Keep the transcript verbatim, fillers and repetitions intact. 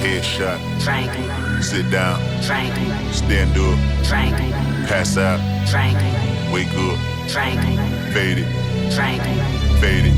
Headshot. Frankie. Sit down. Frankie. Stand up. Frankie. Pass out. Frankie. Wake up. Frankie. Fade it. Frankie. Fade it.